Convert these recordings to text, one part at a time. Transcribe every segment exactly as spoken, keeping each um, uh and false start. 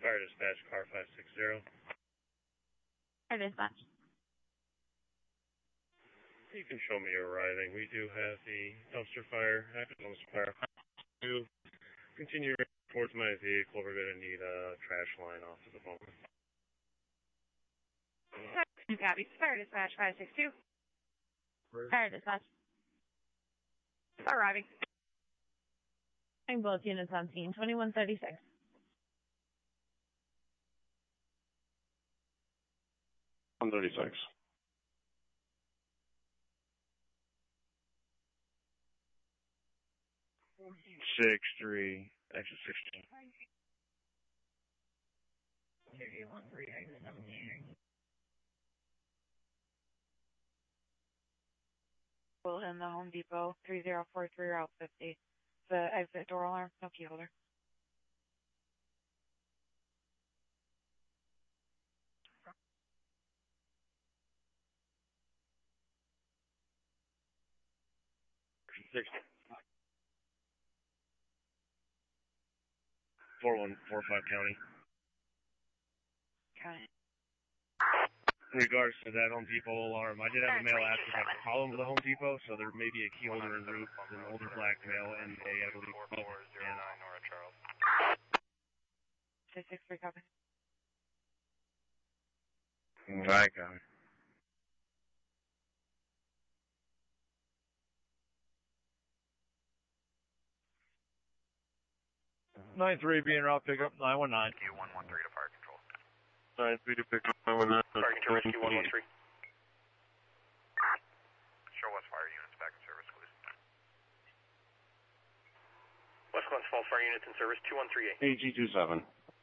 Fire dispatch, car five six zero. Fire dispatch. You can show me you're arriving. We do have the dumpster fire, active dumpster fire. To continue towards my vehicle, we're going to need a trash line off of the moment. Copy. Fire dispatch five six two. Fire dispatch. Arriving. And both units on scene, twenty-one thirty-six. one thirty-six. Six three, exit sixteen. thirty-one three, exit seventeen. Will in the Home Depot, three zero four three Route fifty. The exit door alarm, no key holder. Six. Four one four five county. County. In regards to that Home Depot alarm, I did have a male ask if I could call him to the Home Depot, so there may be a key holder in the roof, an older black male, and a, I believe, four four zero nine Nora Charles. six six three, copy. I got it. nine three being route pickup, nine one nine. Q one one three to fire control. nine three to pick up nine one nine. Fire control, Q one one three. Show West Fire units back in service, please. West Glens Falls Fire units in service, two one three eight. A G two seven.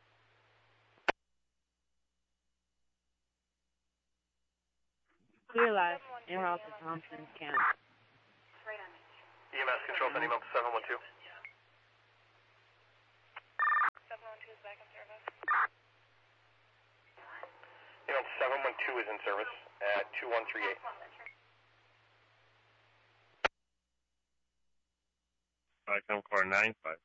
Clear live. Air House of Thompson, Camp. E M S control sending up to seven one two. seven one two is back in service. You know, seven one two is in service at two one three eight. I come car nine five.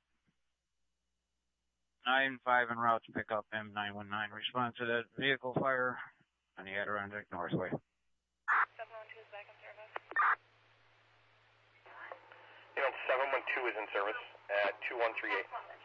nine five en route to pick up M nine one nine. Respond to that vehicle fire on the Adirondack Northway. seven one two is back in service. You know, seven one two is in service at two one three eight.